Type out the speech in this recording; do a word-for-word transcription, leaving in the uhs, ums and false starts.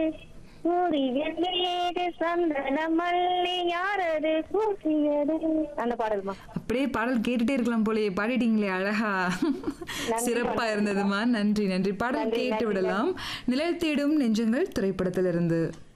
சூரியன் ஏது சந்தன மல்லி யாரது கூசியது அந்த பாடல்மா. அப்படியே பாடல் கேட்டுட்டே இருக்கலாம் போலயே, பாடிட்டீங்களே அழகா. சிறப்பா இருந்ததுமா, நன்றி நன்றி. பாடல் கேட்டு விடலாம். நிழல் தேடும் நெஞ்சங்கள் திரைப்படத்திலிருந்து.